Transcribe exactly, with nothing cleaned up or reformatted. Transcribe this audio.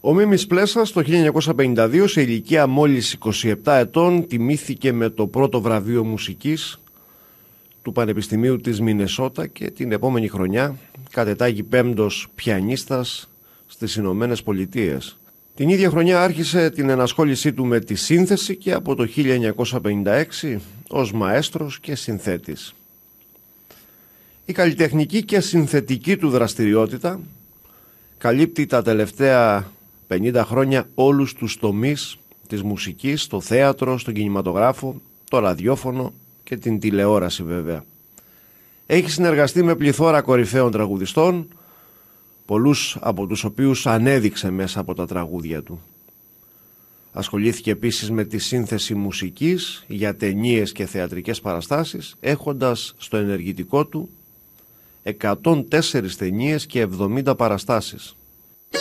Ο Μίμης Πλέσας το χίλια εννιακόσια πενήντα δύο, σε ηλικία μόλις είκοσι επτά ετών, τιμήθηκε με το πρώτο βραβείο μουσικής του Πανεπιστημίου της Μινεσότα και την επόμενη χρονιά κατετάγει πέμπτος πιανίστας στις Ηνωμένες Πολιτείες. Την ίδια χρονιά άρχισε την ενασχόλησή του με τη σύνθεση και από το χίλια εννιακόσια πενήντα έξι ως μαέστρος και συνθέτης. Η καλλιτεχνική και συνθετική του δραστηριότητα καλύπτει τα τελευταία πενήντα χρόνια όλους τους τομείς της μουσικής, στο θέατρο, στον κινηματογράφο, το ραδιόφωνο και την τηλεόραση βέβαια. Έχει συνεργαστεί με πληθώρα κορυφαίων τραγουδιστών, πολλούς από τους οποίους ανέδειξε μέσα από τα τραγούδια του. Ασχολήθηκε επίσης με τη σύνθεση μουσικής για ταινίες και θεατρικές παραστάσεις, έχοντας στο ενεργητικό του εκατόν τέσσερις ταινίες και εβδομήντα παραστάσεις.